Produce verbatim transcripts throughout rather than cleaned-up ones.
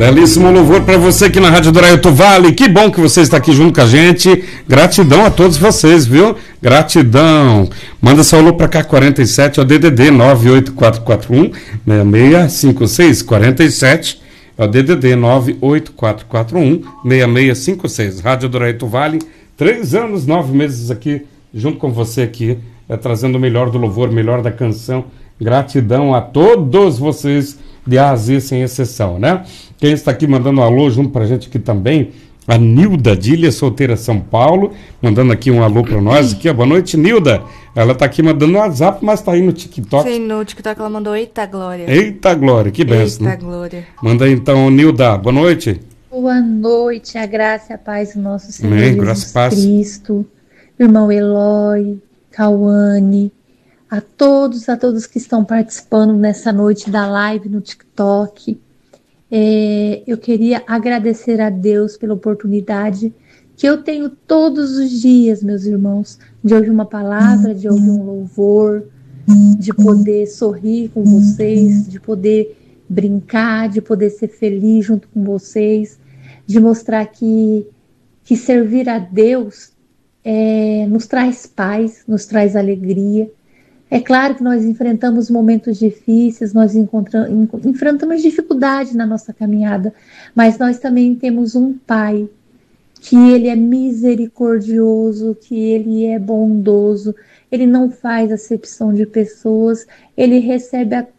Belíssimo louvor para você aqui na Rádio do Araito Vale. Que bom que você está aqui junto com a gente. Gratidão a todos vocês, viu? Gratidão. Manda seu alô para cá, quarenta e sete, é o D D D nove oito quatro quatro um, seis seis cinco seis, quarenta e sete, é o D D D nove oito quatro quatro um, seis seis cinco seis. Rádio do Araito Vale, três anos, nove meses aqui, junto com você aqui, é, trazendo o melhor do louvor, o melhor da canção. Gratidão a todos vocês, de A a Z, sem exceção, né? Quem está aqui mandando um alô junto pra gente aqui também, a Nilda de Ilha Solteira, São Paulo, mandando aqui um alô para nós aqui, boa noite, Nilda. Ela tá aqui mandando no WhatsApp, mas tá aí no TikTok. Sim, no TikTok ela mandou Eita Glória. Eita Glória, que benção. Eita Glória. Manda aí então, Nilda, boa noite. Boa noite, a graça e a paz do nosso Senhor Amém, Jesus Cristo, irmão Eloy, Cauane, a todos, a todos que estão participando nessa noite da live no TikTok. É, eu queria agradecer a Deus pela oportunidade que eu tenho todos os dias, meus irmãos, de ouvir uma palavra, de ouvir um louvor, de poder sorrir com vocês, de poder brincar, de poder ser feliz junto com vocês, de mostrar que, que servir a Deus é, nos traz paz, nos traz alegria. É claro que nós enfrentamos momentos difíceis, nós enfrentamos dificuldade na nossa caminhada, mas nós também temos um Pai, que Ele é misericordioso, que Ele é bondoso, Ele não faz acepção de pessoas, Ele recebe a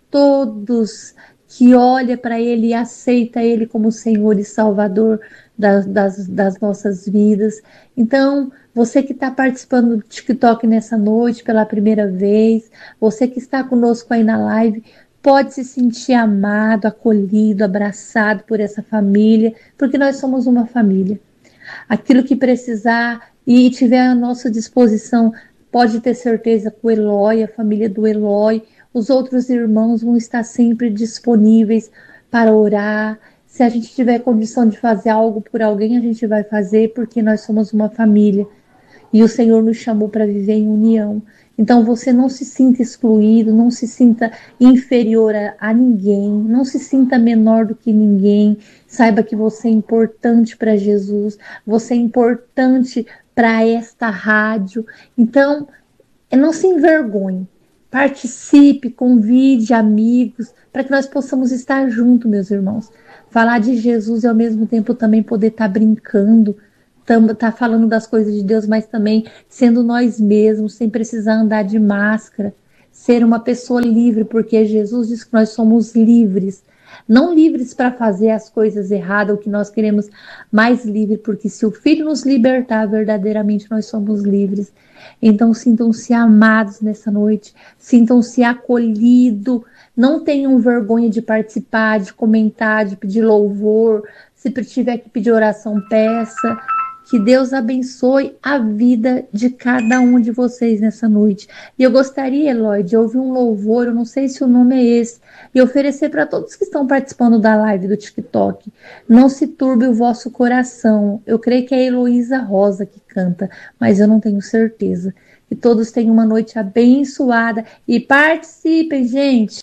todos que olha para Ele e aceita Ele como Senhor e Salvador das, das, das nossas vidas. Então, você que está participando do TikTok nessa noite pela primeira vez, você que está conosco aí na live, pode se sentir amado, acolhido, abraçado por essa família, porque nós somos uma família. Aquilo que precisar e tiver à nossa disposição, pode ter certeza que o Eloy, a família do Eloy, os outros irmãos vão estar sempre disponíveis para orar. Se a gente tiver condição de fazer algo por alguém, a gente vai fazer, porque nós somos uma família. E o Senhor nos chamou para viver em união. Então você não se sinta excluído, não se sinta inferior a, a ninguém, não se sinta menor do que ninguém. Saiba que você é importante para Jesus, você é importante para esta rádio. Então, não se envergonhe. Participe, convide amigos, para que nós possamos estar juntos, meus irmãos. Falar de Jesus e ao mesmo tempo também poder estar brincando, tá falando das coisas de Deus, mas também sendo nós mesmos, sem precisar andar de máscara, ser uma pessoa livre, porque Jesus diz que nós somos livres, não livres para fazer as coisas erradas, o que nós queremos, mais livre, porque se o Filho nos libertar, verdadeiramente nós somos livres. Então sintam-se amados nessa noite, sintam-se acolhidos, não tenham vergonha de participar, de comentar, de pedir louvor, se tiver que pedir oração, peça. Que Deus abençoe a vida de cada um de vocês nessa noite. E eu gostaria, Eloy, de ouvir um louvor, eu não sei se o nome é esse, e oferecer para todos que estão participando da live do TikTok. Não se turbe o vosso coração. Eu creio que é a Heloísa Rosa que canta, mas eu não tenho certeza. Que todos tenham uma noite abençoada e participem, gente!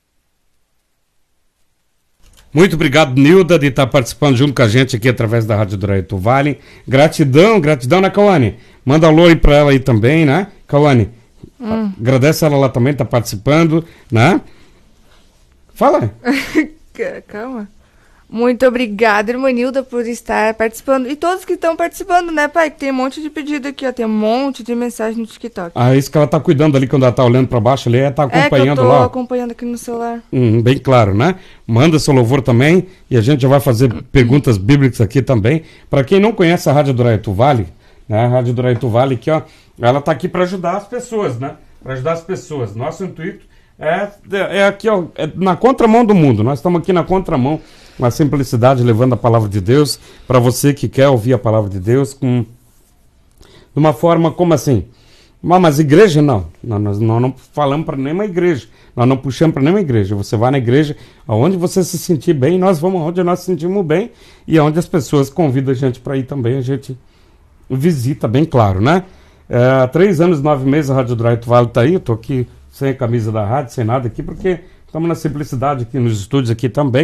Muito obrigado, Nilda, de estar participando junto com a gente aqui através da Rádio do Araito Vale. Gratidão, gratidão, né, Cauane? Manda alô aí pra ela aí também, né? Cauane, hum. agradece ela lá também, tá participando, né? Fala. Calma. Muito obrigada, irmã Nilda, por estar participando. E todos que estão participando, né, pai? Que tem um monte de pedido aqui, ó. Tem um monte de mensagem no TikTok. Ah, isso que ela tá cuidando ali quando ela tá olhando pra baixo ali, ela tá acompanhando lá. É que eu tô lá. acompanhando aqui no celular. Hum, bem claro, né? Manda seu louvor também e a gente já vai fazer perguntas bíblicas aqui também. Para quem não conhece a Rádio do Araito Vale, né? A Rádio do Araito Vale aqui, ó, ela tá aqui para ajudar as pessoas, né? Para ajudar as pessoas. Nosso intuito é, é aqui, ó, é na contramão do mundo. Nós estamos aqui na contramão, na simplicidade, levando a palavra de Deus para você que quer ouvir a palavra de Deus com de uma forma como assim. Mas igreja não, nós, nós, nós não falamos para nenhuma igreja, nós não puxamos para nenhuma igreja. Você vai na igreja onde você se sentir bem, nós vamos onde nós se sentimos bem e onde as pessoas convidam a gente para ir também, a gente visita, bem claro, né? É, há três anos, nove meses a Rádio do Araito Vale está aí, eu estou aqui sem a camisa da rádio, sem nada aqui, porque estamos na simplicidade aqui nos estúdios aqui também,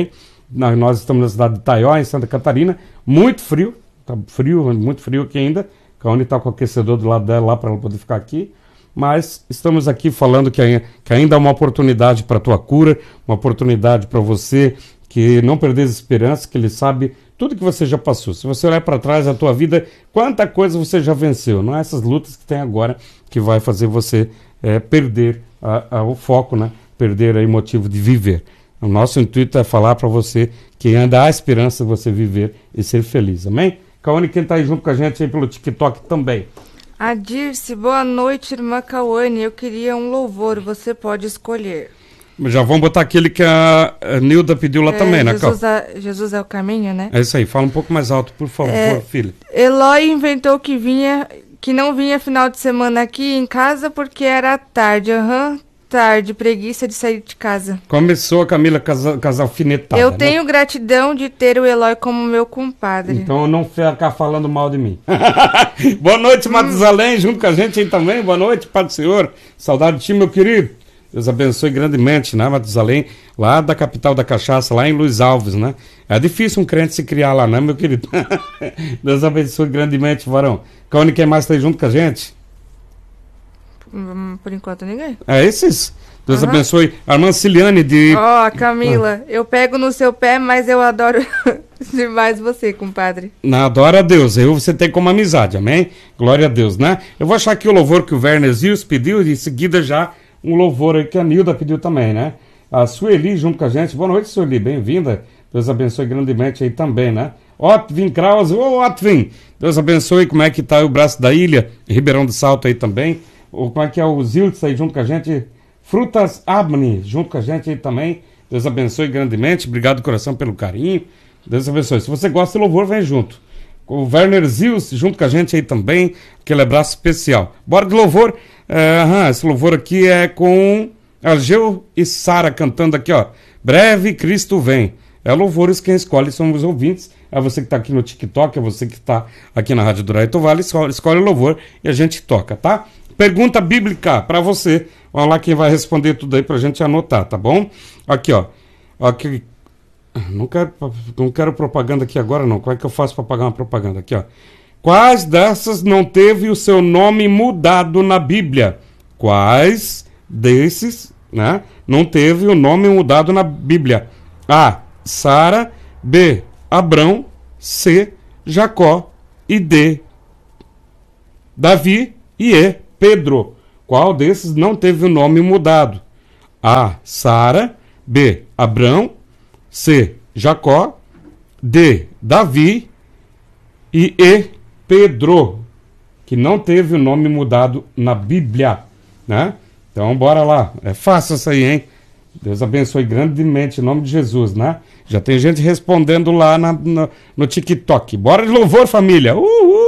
Nós estamos na cidade de Itaió, em Santa Catarina. Muito frio. Tá frio, muito frio aqui ainda. A Kaone está com o aquecedor do lado dela lá para ela poder ficar aqui. Mas estamos aqui falando que, que ainda há uma oportunidade para a tua cura, uma oportunidade para você que não perder a esperança, que Ele sabe tudo que você já passou. Se você olhar para trás da tua vida, quanta coisa você já venceu. Não é essas lutas que tem agora que vai fazer você é, perder a, a, o foco, né? Perder aí o motivo de viver. O nosso intuito é falar para você que ainda há esperança de você viver e ser feliz. Amém? Kaone, quem está aí junto com a gente aí pelo TikTok também. A Dirce, boa noite, irmã Kawane. Eu queria um louvor, você pode escolher. Já vamos botar aquele que a Nilda pediu lá é, também, né, Jesus, a, Jesus é o caminho, né? É isso aí, fala um pouco mais alto, por favor, é, filha. Eloy inventou que vinha, que não vinha final de semana aqui em casa porque era tarde, aham, uhum, tarde, preguiça de sair de casa. Começou a Camila casa, casa alfinetada, Eu né? tenho gratidão de ter o Eloy como meu compadre. Então não ficar falando mal de mim. Boa noite, Matusalém, hum. junto com a gente aí também, boa noite, Pai do Senhor, saudade de ti, meu querido. Deus abençoe grandemente, né, Matusalém, lá da capital da cachaça, lá em Luiz Alves, né? É difícil um crente se criar lá, né, meu querido? Deus abençoe grandemente, varão. Kaone, quem mais está aí junto com a gente? Por enquanto, ninguém. É esses? Deus uhum. abençoe. A irmã Ciliane de... Ó, oh, Camila, ah. eu pego no seu pé, mas eu adoro demais você, compadre. Não, adora a Deus. Eu você tem como amizade, amém? Glória a Deus, né? Eu vou achar aqui o louvor que o Werner Zius pediu e em seguida já... um louvor aí que a Nilda pediu também, né? A Sueli junto com a gente. Boa noite, Sueli. Bem-vinda. Deus abençoe grandemente aí também, né? Otvin Kraus. Ô, Otvin. Deus abençoe. Como é que tá aí o braço da ilha? Ribeirão do Salto aí também. Ou como é que é o Ziltz aí junto com a gente? Frutas Abni junto com a gente aí também. Deus abençoe grandemente. Obrigado, coração, pelo carinho. Deus abençoe. Se você gosta do louvor, vem junto. O Werner Zils junto com a gente aí também. Aquele abraço especial. Bora de louvor. É, aham, esse louvor aqui é com Algeu e Sara cantando aqui, ó. Breve Cristo vem. É louvores, quem escolhe são os ouvintes. É você que está aqui no TikTok, é você que está aqui na Rádio do Raito Vale, escolhe, escolhe o louvor e a gente toca, tá? Pergunta bíblica para você. Olha lá quem vai responder tudo aí pra gente anotar, tá bom? Aqui, ó. Aqui. Não quero, não quero propaganda aqui agora, não. Como é que eu faço para pagar uma propaganda? Aqui, ó. Quais dessas não teve o seu nome mudado na Bíblia? Quais desses, né, não teve o nome mudado na Bíblia? A. Sara. B. Abrão. C. Jacó. E D. Davi. E E. Pedro. Qual desses não teve o nome mudado? A. Sara. B. Abrão. C. Jacó. D. Davi. E E. Pedro, que não teve o nome mudado na Bíblia, né? Então, bora lá. É fácil isso aí, hein? Deus abençoe grandemente, em nome de Jesus, né? Já tem gente respondendo lá na, na, no TikTok. Bora de louvor, família! Uhul!